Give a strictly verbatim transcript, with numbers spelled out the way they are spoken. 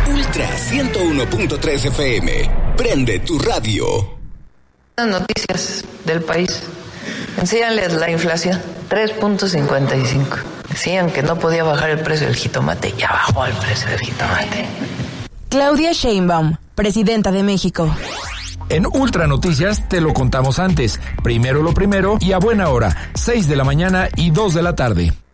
Ultra ciento uno punto tres F M. Prende tu radio. Las noticias del país. Enséñales la inflación. tres punto cincuenta y cinco. Decían que no podía bajar el precio del jitomate. Ya bajó el precio del jitomate. Claudia Sheinbaum, presidenta de México. En Ultra Noticias te lo contamos antes. Primero lo primero y a buena hora. seis de la mañana y dos de la tarde.